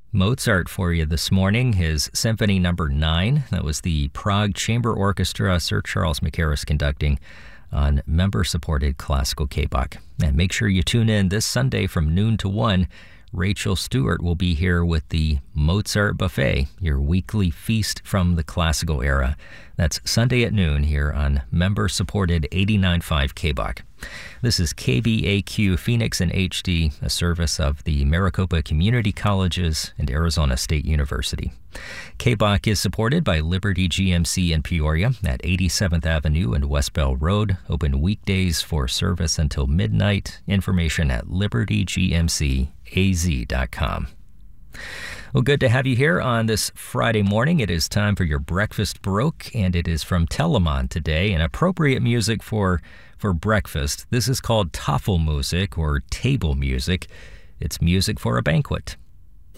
Mozart for you this morning, his Symphony Number 9. That was the Prague Chamber Orchestra, Sir Charles Mackerras conducting on member-supported classical K-Bach. And make sure you tune in this Sunday from noon to 1. Rachel Stewart will be here with the Mozart Buffet, your weekly feast from the classical era. That's Sunday at noon here on member-supported 89.5 K-Bach. This is KBAQ Phoenix in HD, a service of the Maricopa Community Colleges and Arizona State University. K-Bach is supported by Liberty GMC in Peoria at 87th Avenue and West Bell Road, open weekdays for service until midnight. Information at libertygmcaz.com. Well, good to have you here on this Friday morning. It is time for your Breakfast Baroque, and it is from Telemann today, and appropriate music for breakfast. This is called Tafelmusik, or table music. It's music for a banquet.